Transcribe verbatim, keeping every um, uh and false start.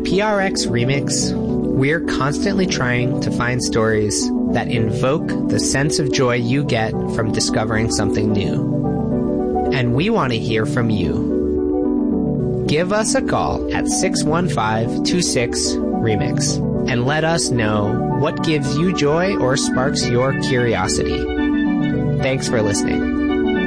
At P R X Remix, we're constantly trying to find stories that invoke the sense of joy you get from discovering something new. And we want to hear from you. Give us a call at six one five, two six, remix and let us know what gives you joy or sparks your curiosity. Thanks for listening.